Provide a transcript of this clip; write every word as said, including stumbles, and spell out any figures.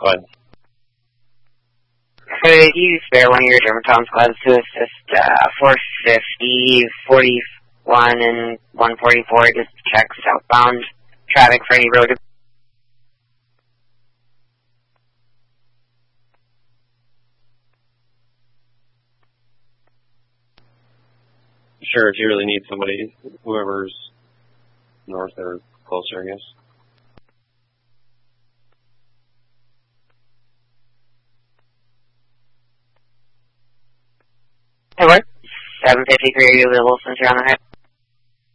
Go ahead. Could you spare one of your Germantown squads to assist uh, four fifty, forty-one, and one forty-four just to check southbound traffic for any road? Sure, if you really need somebody, whoever's north or closer, I guess. Hey, what? seven fifty-three, are you available since you're on the head?